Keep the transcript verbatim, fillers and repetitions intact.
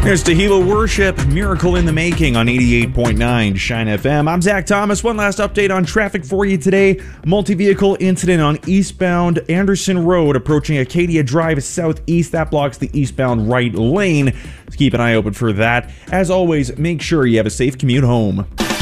There's Tehillah Worship, Miracle in the Making on eighty-eight point nine Shine F M. I'm Zach Thomas. One last update on traffic for you today. Multi-vehicle incident on eastbound Anderson Road approaching Acadia Drive southeast. That blocks the eastbound right lane. Let's keep an eye open for that. As always, make sure you have a safe commute home.